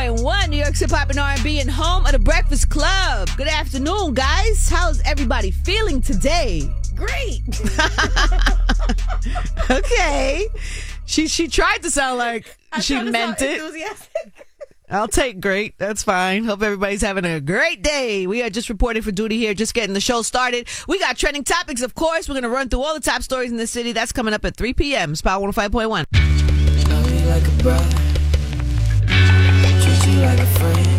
101.1, New York's hip hop and R&B, and home of the Breakfast Club. Good afternoon, guys. How's everybody feeling today? Great. Okay. She tried to sound like she meant it. Enthusiastic. I'll take great. That's fine. Hope everybody's having a great day. We are just reporting for duty here, just getting the show started. We got trending topics, of course. We're going to run through all the top stories in the city. That's coming up at 3 p.m. Spot 105.1. Love me like a brother, treat you like a friend.